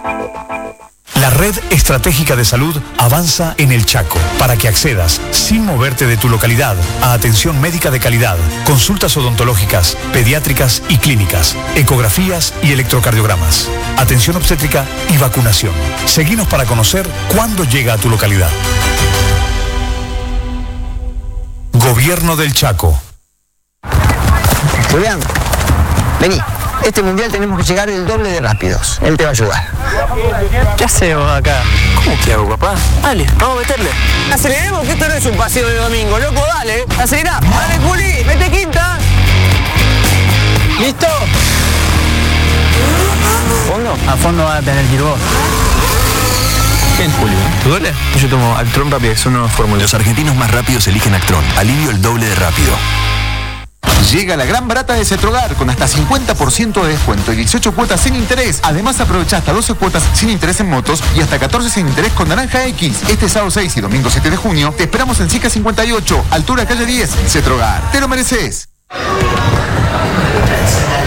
La Red Estratégica de Salud avanza en el Chaco para que accedas, sin moverte de tu localidad, a atención médica de calidad, consultas odontológicas, pediátricas y clínicas, ecografías y electrocardiogramas, atención obstétrica y vacunación. Seguinos para conocer cuándo llega a tu localidad. Gobierno del Chaco. Julián, vení. Este mundial tenemos que llegar el doble de rápidos. Él te va a ayudar. ¿Qué hacemos acá? ¿Cómo que hago, papá? Dale, vamos a meterle. Aceleremos, que esto no es un paseo de domingo, loco, dale. Acelera, dale, Juli, mete quinta. ¿Listo? ¿Fondo? A fondo va a tener que ir vos. Bien, Julio. ¿Te duele? Yo tomo Actron Rápido, es una fórmula. Los argentinos más rápidos eligen Actron. Alivio el doble de rápido. Llega la gran barata de Cetrogar con hasta 50% de descuento y 18 cuotas sin interés. Además aprovecha hasta 12 cuotas sin interés en motos y hasta 14 sin interés con Naranja X. Este sábado 6 y domingo 7 de junio te esperamos en Sica 58, altura calle 10, Cetrogar. ¡Te lo mereces!